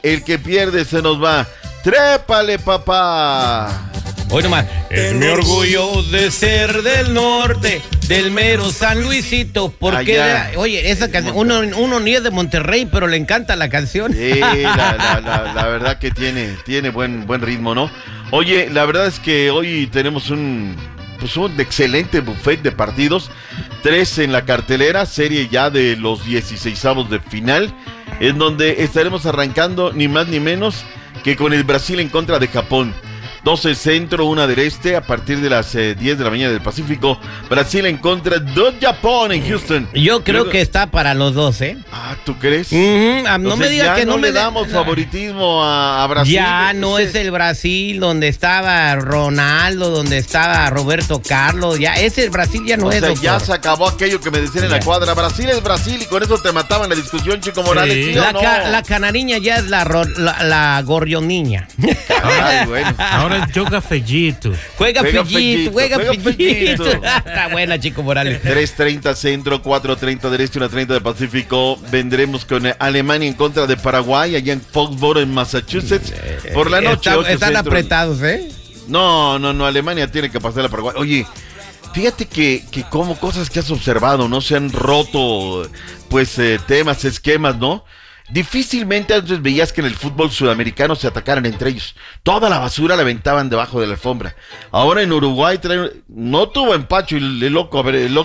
el que pierde se nos va. ¡Trépale, papá! Hoy nomás. Es mi orgullo de ser del norte, del mero San Luisito, porque oye, esa canción, uno ni es de Monterrey, pero le encanta la canción. Sí, la verdad que tiene buen ritmo, ¿no? Oye, la verdad es que hoy tenemos un excelente buffet de partidos, 3 en la cartelera, serie ya de los 16avos de final, en donde estaremos arrancando ni más ni menos que con el Brasil en contra de Japón. 12 centro, 1 del este, a partir de las 10 de la mañana del Pacífico. Brasil en contra de Japón en Houston. Yo creo que está para los dos, ¿eh? Ah, ¿tú crees? No me digas que no le damos favoritismo a Brasil. Ya no es el Brasil donde estaba Ronaldo, donde estaba Roberto Carlos. Ya ese Brasil ya no es. O sea, ya se acabó aquello que me decían en la cuadra. Brasil es Brasil y con eso te mataban la discusión, Chico Morales. Sí. ¿Sí la canariña ya es la gorrioniña. Ay, bueno. Ahora juega Fellito. Juega Fellito. Está buena, Chico Morales. 3:30 centro, 4:30 del este, 1:30 del Pacífico. Vendremos con Alemania en contra de Paraguay, allá en Foxborough, en Massachusetts. Por la noche. Están apretados, ¿eh? No, Alemania tiene que pasar a Paraguay. Oye, fíjate que como cosas que has observado, ¿no? Se han roto, pues, temas, esquemas, ¿no? Difícilmente antes veías que en el fútbol sudamericano se atacaran entre ellos. Toda la basura la aventaban debajo de la alfombra. Ahora en Uruguay no tuvo empacho el loco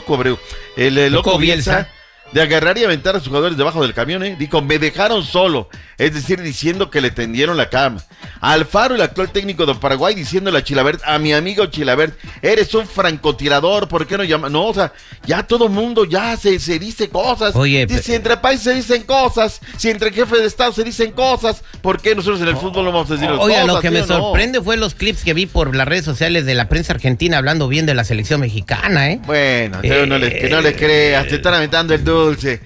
Bielsa de agarrar y aventar a sus jugadores debajo del camión, ¿eh? Dijo, me dejaron solo. Es decir, diciendo que le tendieron la cama. Alfaro, el actual técnico de Paraguay, diciéndole a Chilavert, a mi amigo Chilavert, eres un francotirador, ¿por qué no llamas? No, o sea, ya todo mundo ya se dice cosas. Oye, si entre países se dicen cosas, si entre jefes de Estado se dicen cosas, ¿por qué nosotros en el fútbol no vamos a decir cosas? Oye, lo que me sorprende fue los clips que vi por las redes sociales de la prensa argentina hablando bien de la selección mexicana, ¿eh? Bueno, que no le creas, te están aventando el dulce,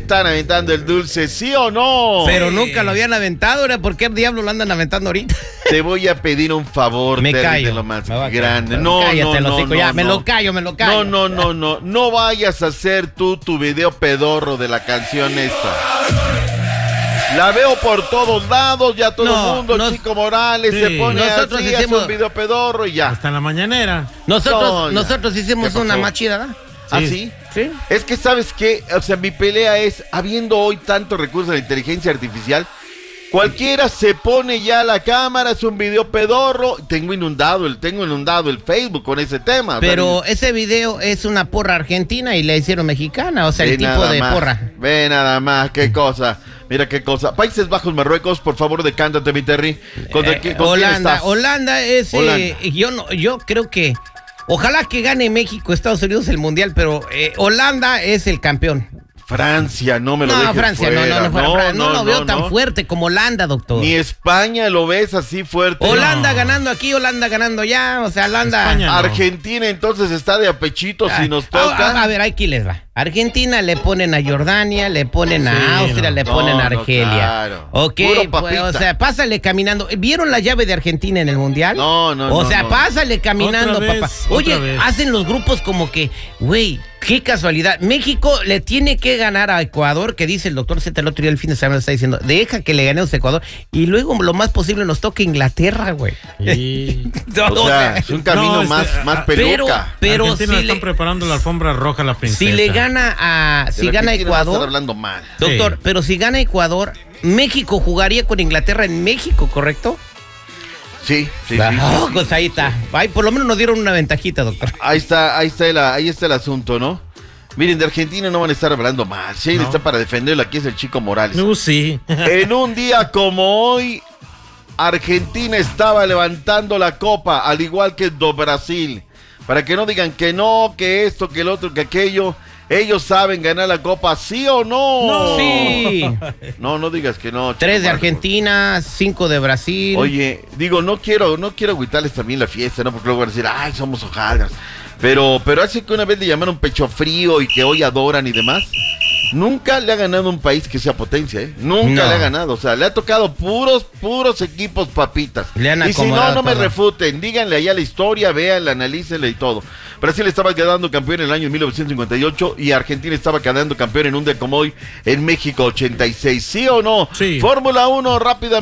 ¿sí o no? Pero nunca lo habían aventado, ¿ahora por qué diablo lo andan aventando ahorita? Te voy a pedir un favor, me callo, de lo más grande. Me lo callo. No vayas a hacer tú tu video pedorro de la canción esta. La veo por todos lados, ya todo el mundo, Chico Morales se pone nosotros así, hicimos hace un video pedorro y ya. Hasta la mañanera. Nosotros hicimos una más chida, ¿verdad? ¿Ah, sí? Sí. Es que, ¿sabes qué? O sea, mi pelea es, habiendo hoy tantos recursos de la inteligencia artificial, cualquiera se pone ya la cámara, es un video pedorro. Tengo inundado el Facebook con ese tema. Pero o sea, ese video es una porra argentina y la hicieron mexicana, o sea, el tipo de porra. Ve nada más, qué cosa. Mira qué cosa. Países Bajos, Marruecos, por favor, decántate, mi Terry. Holanda es... yo creo que... Ojalá que gane México, Estados Unidos el Mundial, pero Holanda es el campeón. Francia, no me lo dejes Francia, fuera. No lo veo tan fuerte como Holanda, doctor. Ni España lo ves así fuerte. Holanda ganando aquí, Holanda ganando allá, o sea, Holanda... España, Argentina entonces está de apechito si nos toca. A ver, aquí les va. Argentina le ponen a Jordania, le ponen a Austria, le ponen a Argelia. Claro. Ok, pues, o sea, pásale caminando. ¿Vieron la llave de Argentina en el Mundial? O sea, pásale caminando, papá. Oye, hacen los grupos como que, güey, qué casualidad. México le tiene que ganar a Ecuador, que dice el doctor Z el otro día, el fin de semana está diciendo, deja que le ganemos a Ecuador y luego lo más posible nos toca Inglaterra, güey. Sí. O sea, es un camino más peluca. Pero Argentina si están preparando la alfombra roja a la princesa. Si le gana si gana Ecuador, hablando mal. Doctor, pero si gana Ecuador, México jugaría con Inglaterra en México, ¿correcto? Sí. Pues ahí está. Ay, por lo menos nos dieron una ventajita, doctor. Ahí está el asunto, ¿no? Miren, de Argentina no van a estar hablando mal. Sí, está para defenderlo. Aquí es el Chico Morales. Sí. En un día como hoy, Argentina estaba levantando la copa, al igual que Brasil. Para que no digan que no, que esto, que el otro, que aquello. Ellos saben ganar la copa, ¿sí o no? No. Sí. No digas que no. 3 de Argentina, 5 de Brasil. Oye, digo, no quiero agüitarles también la fiesta, ¿no? Porque luego van a decir, ay, somos hojaldas. Pero hace que una vez le llamaron pecho frío y que hoy adoran y demás. Nunca le ha ganado un país que sea potencia, ¿eh? Nunca le ha ganado. O sea, le ha tocado puros equipos papitas. Y si no me refuten. Díganle allá la historia, véanla, analícenla y todo. Brasil estaba quedando campeón en el año 1958 y Argentina estaba quedando campeón en un día como hoy en México 86. ¿Sí o no? Sí. Fórmula 1, rápidamente.